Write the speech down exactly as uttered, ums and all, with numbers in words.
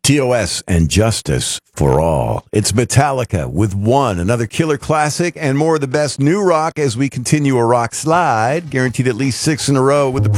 T O S and Justice for All. It's Metallica with One, another killer classic, and more of the best new rock as we continue a rock slide, guaranteed at least six in a row with the